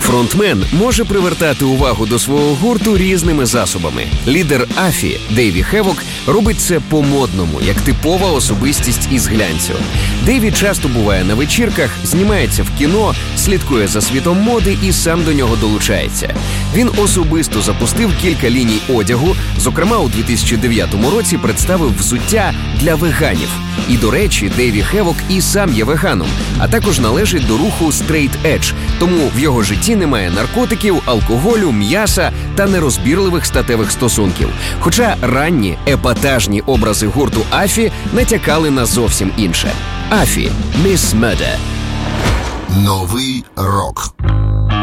Фронтмен може привертати увагу до свого гурту різними засобами. Лідер Афі, Дейві Хевок, робить це по-модному, як типова особистість із глянцю. Дейві часто буває на вечірках, знімається в кіно, слідкує за світом моди і сам до нього долучається. Він особисто запустив кілька ліній одягу, зокрема у 2009 році представив взуття для веганів. І, до речі, Дейві Хевок і сам є веганом, а також належить до руху Straight Edge, тому в його житті немає наркотиків, алкоголю, м'яса та нерозбірливих статевих стосунків. Хоча ранні, епатажні образи гурту Афі натякали на зовсім інше. Афі – Miss Murder. Новий рок.